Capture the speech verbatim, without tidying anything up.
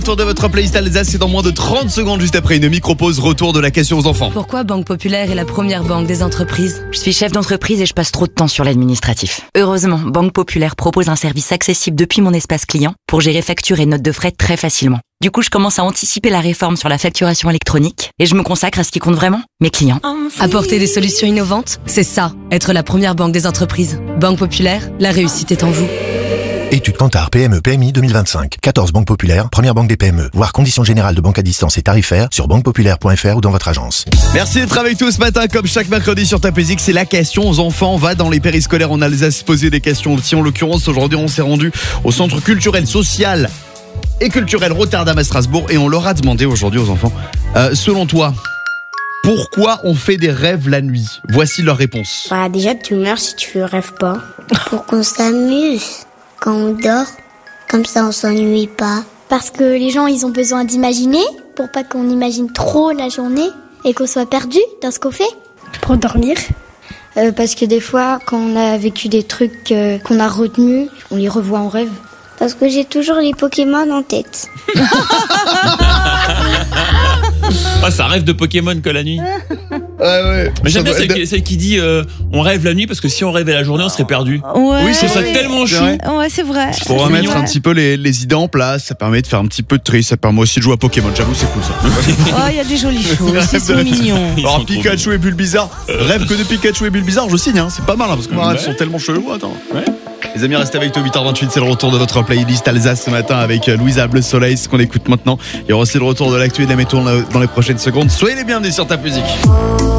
Tour de votre playlist Alsace, c'est dans moins de trente secondes, juste après une micro-pause. Retour de la question aux enfants. Pourquoi Banque Populaire est la première banque des entreprises? Je suis chef d'entreprise et je passe trop de temps sur l'administratif. Heureusement, Banque Populaire propose un service accessible depuis mon espace client pour gérer factures et notes de frais très facilement. Du coup, je commence à anticiper la réforme sur la facturation électronique et je me consacre à ce qui compte vraiment, mes clients. Apporter des solutions innovantes, c'est ça, être la première banque des entreprises. Banque Populaire, la réussite est en vous. Étude Kantar P M E P M I deux mille vingt-cinq. quatorze banques populaires, première banque des P M E. Voir conditions générales de banque à distance et tarifaires sur banque populaire point f r ou dans votre agence. Merci d'être avec nous ce matin. Comme chaque mercredi sur Top Music, c'est la question aux enfants. On va dans les périscolaires en Alsace poser des questions aux petits. En l'occurrence, aujourd'hui, on s'est rendu au centre culturel, social et culturel Rotterdam à Strasbourg et on leur a demandé aujourd'hui aux enfants, euh, selon toi, pourquoi on fait des rêves la nuit? Voici leur réponse. Bah déjà tu meurs si tu rêves pas. Pour qu'on s'amuse quand on dort, comme ça on s'ennuie pas. Parce que les gens ils ont besoin d'imaginer, pour pas qu'on imagine trop la journée et qu'on soit perdu dans ce qu'on fait. Pour dormir. Euh, parce que des fois quand on a vécu des trucs euh, qu'on a retenus, on les revoit en rêve. Parce que j'ai toujours les Pokémon en tête. Ah, ça rêve de Pokémon que la nuit. Ouais, ouais. Mais j'aime bien Ça doit- celle qui, celle qui dit euh, on rêve la nuit parce que si on rêvait la journée on serait perdu. Ouais, Oui, c'est C'est ça ouais. tellement chou. vrai. Ouais, c'est vrai. Faut C'est remettre mignon. un petit peu les, les idées en place, ça permet de faire un petit peu de tri, ça permet aussi de jouer à Pokémon, j'avoue c'est cool ça. Oh, il y a des jolies choses, Rêve ils de sont la- mignons. Ils Alors sont trop Pikachu et Bulbizarre, rêve que de Pikachu et Bulbizarre, je signe, hein. C'est pas mal hein, parce que mes rêves Ouais. sont tellement chelous, attends. Ouais. Les amis, restez avec toi, huit heures vingt-huit, c'est le retour de votre playlist Alsace ce matin avec Louisa Bleu Soleil, ce qu'on écoute maintenant. Il y aura aussi le retour de l'actu et de la météo dans les prochaines secondes. Soyez les bienvenus sur Ta Musique.